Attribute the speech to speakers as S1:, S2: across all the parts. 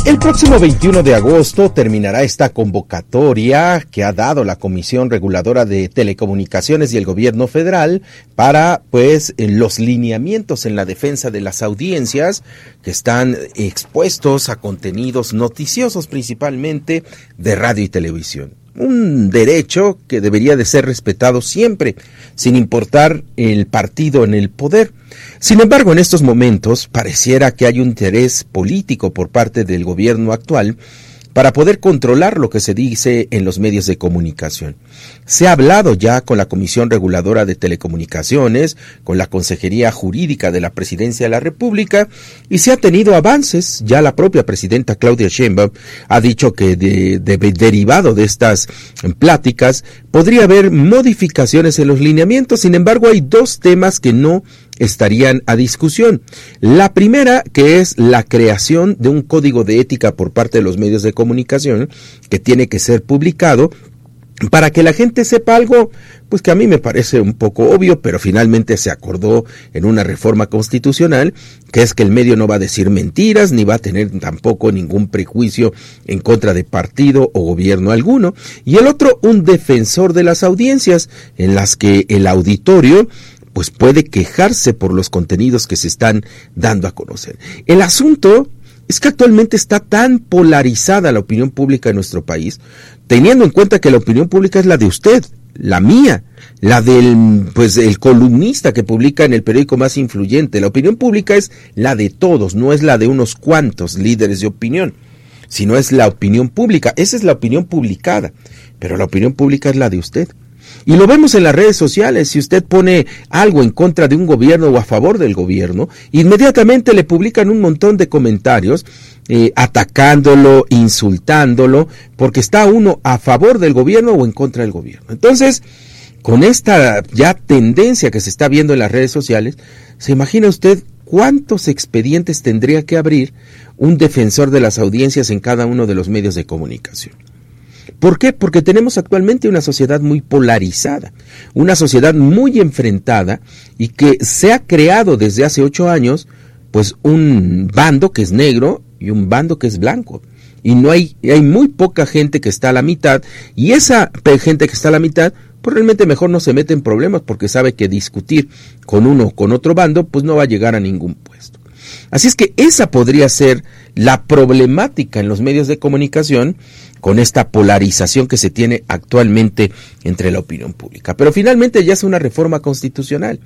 S1: El próximo 21 de agosto terminará esta convocatoria que ha dado la Comisión Reguladora de Telecomunicaciones y el Gobierno Federal para, los lineamientos en la defensa de las audiencias que están expuestos a contenidos noticiosos, principalmente de radio y televisión. Un derecho que debería de ser respetado siempre, sin importar el partido en el poder. Sin embargo, en estos momentos pareciera que hay un interés político por parte del gobierno actual para poder controlar lo que se dice en los medios de comunicación. Se ha hablado ya con la Comisión Reguladora de Telecomunicaciones, con la Consejería Jurídica de la Presidencia de la República, y se ha tenido avances. Ya la propia presidenta Claudia Sheinbaum ha dicho que derivado de estas pláticas podría haber modificaciones en los lineamientos. Sin embargo, hay dos temas que no estarían a discusión. La primera, que es la creación de un código de ética por parte de los medios de comunicación, que tiene que ser publicado para que la gente sepa algo, pues que a mí me parece un poco obvio, pero finalmente se acordó en una reforma constitucional, que es que el medio no va a decir mentiras, ni va a tener tampoco ningún prejuicio en contra de partido o gobierno alguno. Y el otro, un defensor de las audiencias, en las que el auditorio pues puede quejarse por los contenidos que se están dando a conocer. El asunto es que actualmente está tan polarizada la opinión pública en nuestro país, teniendo en cuenta que la opinión pública es la de usted, la mía, la del el columnista que publica en el periódico más influyente. La opinión pública es la de todos, no es la de unos cuantos líderes de opinión, sino es la opinión pública. Esa es la opinión publicada, pero la opinión pública es la de usted. Y lo vemos en las redes sociales. Si usted pone algo en contra de un gobierno o a favor del gobierno, inmediatamente le publican un montón de comentarios atacándolo, insultándolo, porque está uno a favor del gobierno o en contra del gobierno. Entonces, con esta ya tendencia que se está viendo en las redes sociales, ¿se imagina usted cuántos expedientes tendría que abrir un defensor de las audiencias en cada uno de los medios de comunicación? ¿Por qué? Porque tenemos actualmente una sociedad muy polarizada, una sociedad muy enfrentada, y que se ha creado desde hace 8 años, pues un bando que es negro y un bando que es blanco. Y hay muy poca gente que está a la mitad, y esa gente que está a la mitad, pues realmente mejor no se mete en problemas, porque sabe que discutir con uno o con otro bando, pues no va a llegar a ningún puesto. Así es que esa podría ser la problemática en los medios de comunicación, con esta polarización que se tiene actualmente entre la opinión pública. Pero finalmente ya es una reforma constitucional,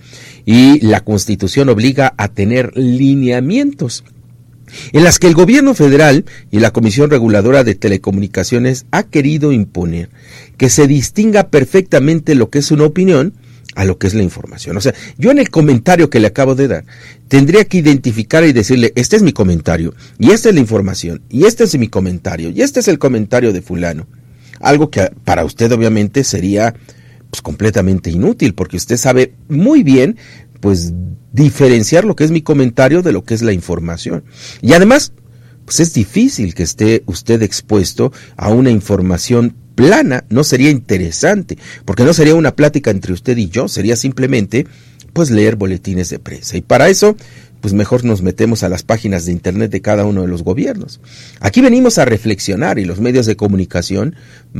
S1: y la Constitución obliga a tener lineamientos en las que el gobierno federal y la Comisión Reguladora de Telecomunicaciones ha querido imponer que se distinga perfectamente lo que es una opinión a lo que es la información. O sea, yo en el comentario que le acabo de dar, tendría que identificar y decirle, este es mi comentario, y esta es la información, y este es mi comentario, y este es el comentario de fulano. Algo que para usted obviamente sería pues completamente inútil, porque usted sabe muy bien pues diferenciar lo que es mi comentario de lo que es la información. Y además, pues es difícil que esté usted expuesto a una información plana. No sería interesante, porque no sería una plática entre usted y yo, sería simplemente pues leer boletines de prensa. Y para eso, pues mejor nos metemos a las páginas de internet de cada uno de los gobiernos. Aquí venimos a reflexionar, y los medios de comunicación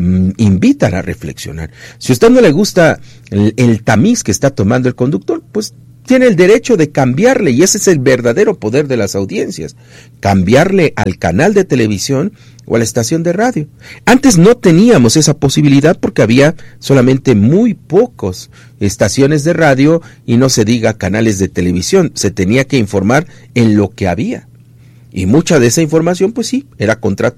S1: invitan a reflexionar. Si a usted no le gusta el tamiz que está tomando el conductor, pues tiene el derecho de cambiarle, y ese es el verdadero poder de las audiencias, cambiarle al canal de televisión o a la estación de radio. Antes no teníamos esa posibilidad porque había solamente muy pocos estaciones de radio, y no se diga canales de televisión. Se tenía que informar en lo que había, y mucha de esa información pues sí, era contra